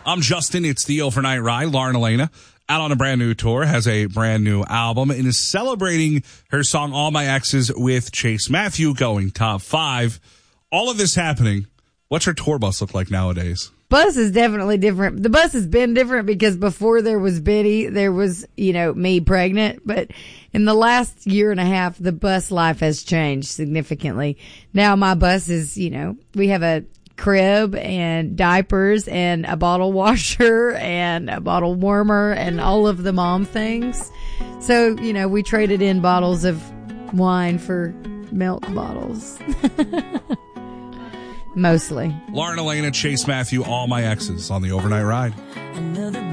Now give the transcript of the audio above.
I'm Justin. It's the Overnight Ride. Lauren Elena, out on a brand new tour, has a brand new album, and is celebrating her song All My Exes with Chase Matthew, going top 5. All of this happening. What's her tour bus look like nowadays? Bus is definitely different. The bus has been different because before there was Biddy, there was, me pregnant. But in the last year and a half, the bus life has changed significantly. Now my bus is, we have a crib and diapers and a bottle washer and a bottle warmer and all of the mom things. So, we traded in bottles of wine for milk bottles. Mostly. Lauren Elena, Chase Matthew, All My Exes on the Overnight Ride.